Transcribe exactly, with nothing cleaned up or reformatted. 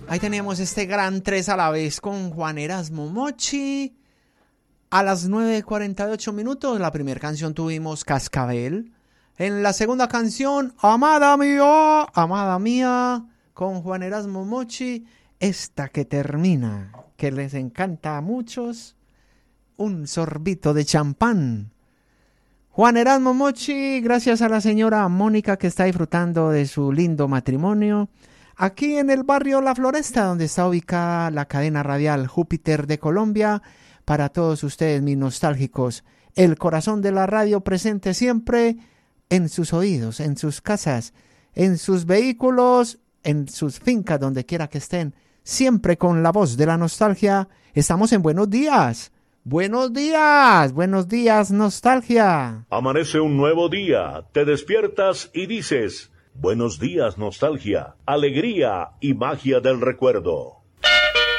Ahí teníamos este gran tres a la vez con Juan Erasmo Mochi. A las nueve cuarenta y ocho minutos, la primera canción tuvimos Cascabel. En la segunda canción, Amada Mía, Amada Mía, con Juan Erasmo Mochi. Esta que termina, que les encanta a muchos, un sorbito de champán. Juan Erasmo Mochi, gracias a la señora Mónica que está disfrutando de su lindo matrimonio. Aquí en el barrio La Floresta, donde está ubicada la cadena radial Júpiter de Colombia. Para todos ustedes, mis nostálgicos, el corazón de la radio presente siempre en sus oídos, en sus casas, en sus vehículos, en sus fincas, donde quiera que estén, siempre con la voz de la nostalgia. Estamos en Buenos Días. Buenos días, buenos días, nostalgia. Amanece un nuevo día, te despiertas y dices, buenos días, nostalgia, alegría y magia del recuerdo.